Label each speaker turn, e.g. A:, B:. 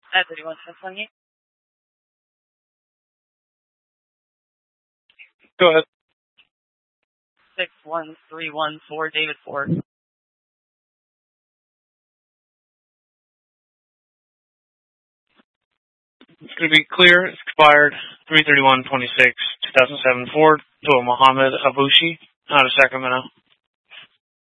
A: 31 Pennsylvania.
B: Go ahead.
A: 61314 David Ford.
B: It's going to be clear. It's expired 3/31/26, 2007 Ford to a Mohammed Abushi out of Sacramento.